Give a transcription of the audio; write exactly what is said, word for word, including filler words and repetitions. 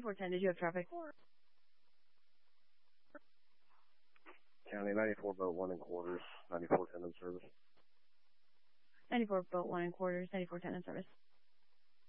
ninety-four ten, did you have traffic? County ninety-four boat one and quarters, ninety-four ten in service. ninety-four boat one and quarters, ninety-four ten in service.